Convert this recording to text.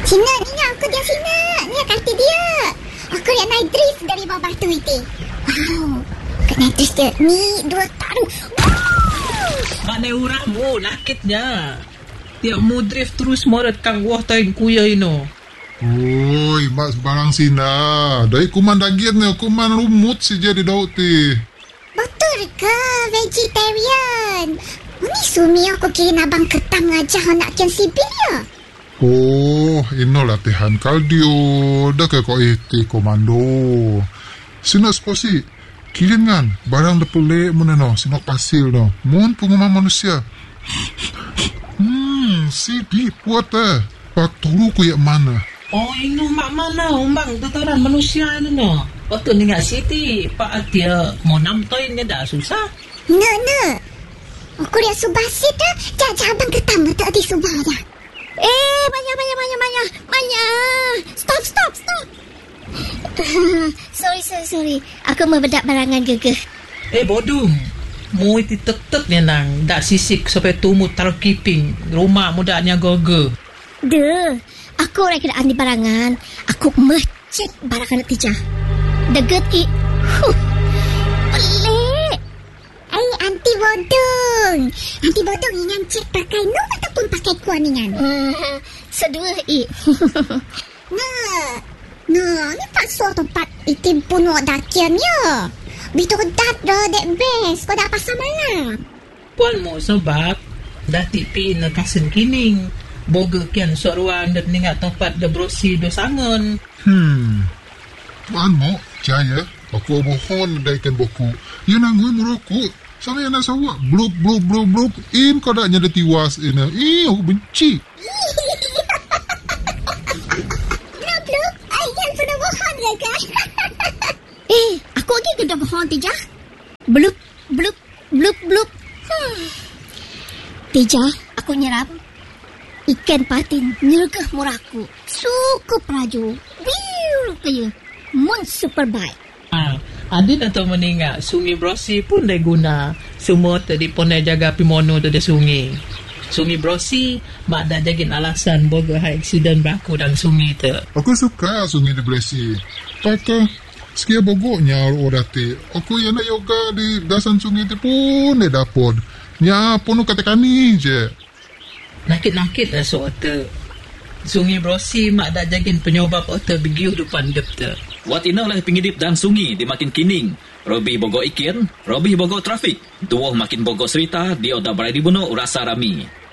Sina, Nina, aku dia Sina. Ni kata dia. Aku nak naik drift dari bawah batu itu. Wow. Aku naik drift dia. Ni, 2 taru. Wow. Mana uramu, nakitnya. Tiap mu drift terus morat kang wah tain kuya ino. Oi, mak sebarang Sina. Dari kuman daging ni, kuman lumut si jadi daud ti. Betul ke vegetarian? Ini sumi aku kira abang ketam ngajak anak kian sibil ya? Oh, ino latihan kardio. Dah ke kau iti komando. Sina seposi. Kirim kan, barang depulek mana no, sinok pasir no. Mun pengumuman manusia. Sipi puat Pak tolu ku yak mana? Oh, ino mak mana umbang tataran manusia ino no. Waktu ni nggak siti, Pak dia mau namtoin dia dah susah. No. Aku lihat subasit dah. Jajah abang ketam tak di subah dah. Banyak. Stop. sorry. Aku membedak barangan gegeh. Bodoh. Mu iti tek ni nang. Dak sisik sampai tumut taruh kiping. Rumah mudanya goge. Duh. Aku nak kena andi barangan. Aku mecek barangan tijah. Deget i. Pelik. Anti bodong ingan cek pakai no ataupun pakai kuan ingan. Sedua i. Nah, ni tak suatu tempat itim punuh dakian ya. Bitu dat dah dek best. Kau dah pasal mana? Puan mo sebab dah tipi na kasin kining. Boga kian soruan dan ningat tempat da brosi do sangon. Puan mo, jaya. Aku mohon daikan boku. Ya nangui merokok. Sama yang nak sawak. Blub. In kau dah nyada tiwas ina. Aku benci. Blub. Ayah sudah bohong ke kan? Aku lagi kena bohong Tijah. Blub. Tijah, aku nyerap. Ikan patin nyergah muraku. Sukup raju. Biu kaya. Mon super baik. Adin atau meninggal sungai Brosi pun dah guna semua tadi pun dah jaga pimono tu dah sungai Brosi mak dah jagin alasan boga high accident berlaku dalam sungai tu. Aku suka sungai di Blesi. Pakai sekia bogoknya orati. Aku yang nak yoga di dasan sungai tu pun dah dapat. Nya pun kata kami je. Nakit lah soal sungai Brosi mak dah jagin penyobab otak begiu depan dep tu. Wat ina lah pengidip dan sungi di makin kining. Robi bogo ikin, Robi bogo trafik. Duoh makin bogo serita, dia dah berada di bunuh rasa rami.